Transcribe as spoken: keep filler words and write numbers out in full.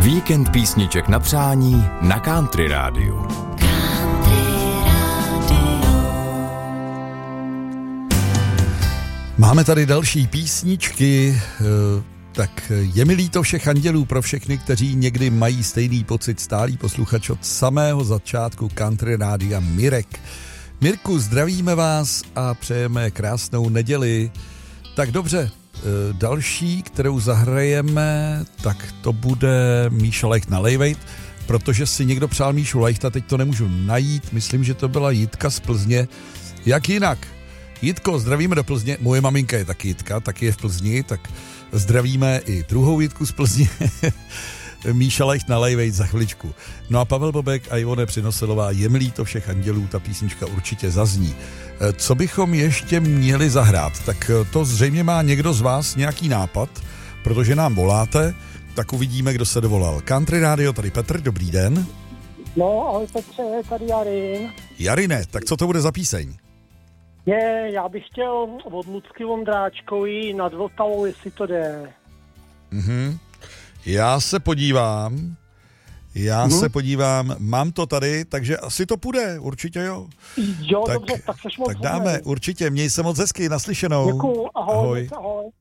Víkend písniček na přání na Country Rádiu. Máme tady další písničky, tak je mi líto všech andělů pro všechny, kteří někdy mají stejný pocit, stálý posluchač od samého začátku Country Rádia Mirek. Mirku, zdravíme vás a přejeme krásnou neděli. Tak dobře, další, kterou zahrajeme, tak to bude Míša Leicht na Lejvejt, protože si někdo přál Míšu Lejchta, teď to nemůžu najít, myslím, že to byla Jitka z Plzně. Jak jinak? Jitko, zdravíme do Plzně, moje maminka je taky Jitka, taky je v Plzni, tak zdravíme i druhou Jitku z Plzně. Míša Leicht na Lejvejt za chviličku. No a Pavel Bobek a Ivone Přinosilová, je mi líto všech andělů, ta písnička určitě zazní. Co bychom ještě měli zahrát? Tak to zřejmě má někdo z vás nějaký nápad, protože nám voláte, tak uvidíme, kdo se dovolal. Country Radio, tady Petr, dobrý den. No, ahoj Petře, tady Jarin. Jarine, tak co to bude za píseň? Je, já bych chtěl od Lucky Vondráčkovi Nad Vltavou, jestli to jde. Mhm. Já se podívám, já hmm. se podívám, mám to tady, takže asi to půjde, určitě jo. Jo, tak, dobře, tak seš moc tak dáme, hodnej. Určitě, měj se moc hezky, naslyšenou. Děkuju, ahoj. Ahoj. ahoj.